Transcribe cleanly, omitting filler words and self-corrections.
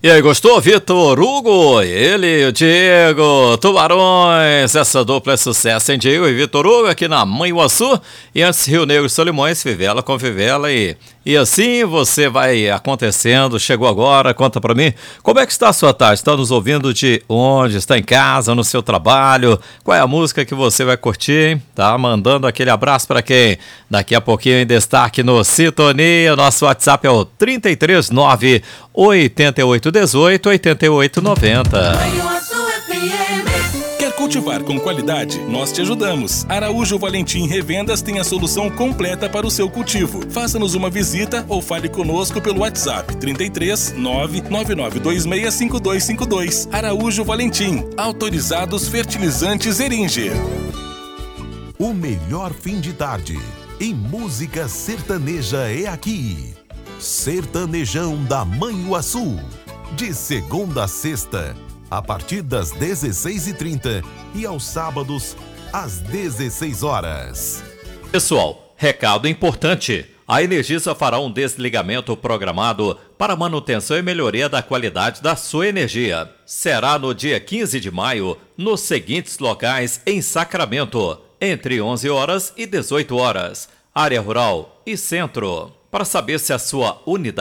E aí, gostou? Vitor Hugo, ele, o Diego, Tubarões, essa dupla é sucesso, hein, Diego e Vitor Hugo, aqui na Manhuaçu, e antes Rio Negro e Solimões, Fivela com Fivela, e assim você vai acontecendo, chegou agora, conta pra mim, como é que está a sua tarde? Está nos ouvindo de onde? Está em casa, no seu trabalho? Qual é a música que você vai curtir, hein? Tá mandando aquele abraço pra quem? Daqui a pouquinho em destaque no Sintonia, nosso WhatsApp é o 339 8818 8890. Quer cultivar com qualidade? Nós te ajudamos. Araújo Valentim Revendas tem a solução completa para o seu cultivo. Faça-nos uma visita ou fale conosco pelo WhatsApp 33 99926 5252. Araújo Valentim, autorizados fertilizantes Eringer. O melhor fim de tarde em música sertaneja é aqui. Sertanejão da Manhuaçu, de segunda a sexta, a partir das 16h30 e aos sábados, às 16 horas. Pessoal, recado importante. A Energisa fará um desligamento programado para manutenção e melhoria da qualidade da sua energia. Será no dia 15 de maio, nos seguintes locais em Sacramento, entre 11 horas e 18 horas, área rural e centro. Para saber se a sua unidade